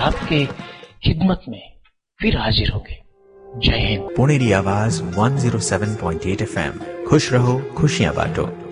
आपके खिदमत में फिर हाजिर होंगे। जय हिंद। पुणेरी आवाज 107.8 FM। खुश रहो, खुशियां बांटो।